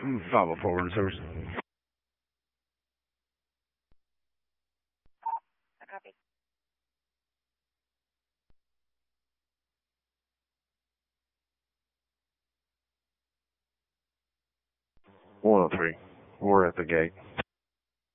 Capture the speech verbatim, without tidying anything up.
five oh four, run service. Copy. one oh three. We're at the gate.